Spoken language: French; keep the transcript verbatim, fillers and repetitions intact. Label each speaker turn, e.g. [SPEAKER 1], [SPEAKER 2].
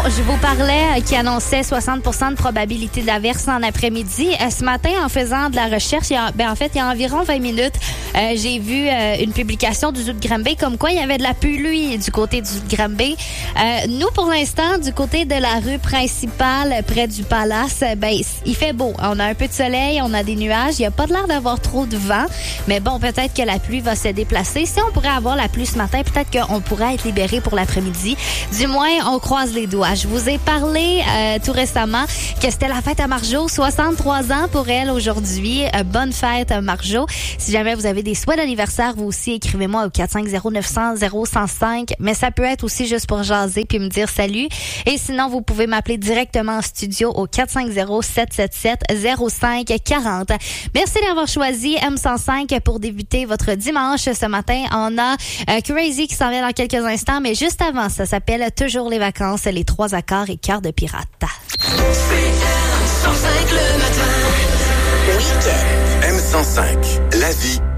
[SPEAKER 1] je vous parlais euh, qui annonçait soixante pour cent de probabilité d'averse en après-midi. Euh, ce matin, en faisant de la recherche, il y a, ben, en fait, il y a environ vingt minutes, euh, j'ai vu euh, une publication du Zoo de Granby comme quoi il y avait de la pluie du côté du Zoo de Granby. Euh, nous, pour l'instant, du côté de la rue principale, près du Palace, ben, il fait beau. On a un peu de soleil, on a des nuages. Il n'y a pas de l'air d'avoir trop de vent. Mais bon, peut-être que la pluie va se déplacer. Si on pourrait avoir la pluie ce matin, peut-être qu'on pourrait être libéré pour l'après-midi. Du moins, on croise les doigts. Je vous ai parlé euh, tout récemment que c'était la fête à Marjo. soixante-trois ans pour elle aujourd'hui. Euh, bonne fête, Marjo. Si jamais vous avez des souhaits d'anniversaire, vous aussi, écrivez-moi au quatre cinq zéro neuf zéro zéro zéro un zéro cinq. Mais ça peut être aussi juste pour jaser puis me dire salut. Et sinon, vous pouvez m'appeler directement en studio au quatre cinq zéro sept sept sept zéro cinq quatre zéro. Merci d'avoir choisi M cent cinq pour débuter votre dimanche. Ce matin, on a euh, Crazy qui s'en vient dans quelques instants, mais juste avant, ça s'appelle Toujours les vacances, les trois accords et cœur de pirate.
[SPEAKER 2] C'est M cent cinq le matin. Week-end.
[SPEAKER 3] M cent cinq, la vie